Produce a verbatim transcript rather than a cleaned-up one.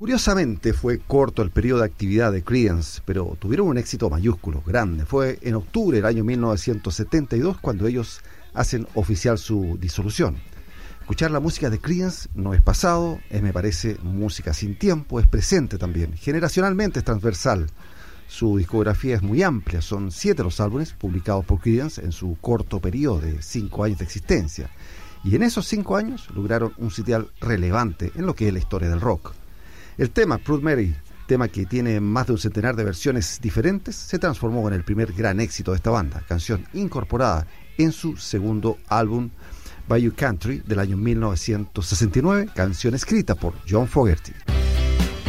Curiosamente fue corto el periodo de actividad de Creedence, pero tuvieron un éxito mayúsculo, grande. Fue en octubre del año mil novecientos setenta y dos cuando ellos hacen oficial su disolución. Escuchar la música de Creedence no es pasado, es, me parece, música sin tiempo, es presente también, generacionalmente es transversal. Su discografía es muy amplia, son siete los álbumes publicados por Creedence en su corto periodo de cinco años de existencia. Y en esos cinco años lograron un sitial relevante en lo que es la historia del rock. El tema Proud Mary, tema que tiene más de un centenar de versiones diferentes, se transformó en el primer gran éxito de esta banda, canción incorporada en su segundo álbum Bayou Country del año mil novecientos sesenta y nueve, canción escrita por John Fogerty.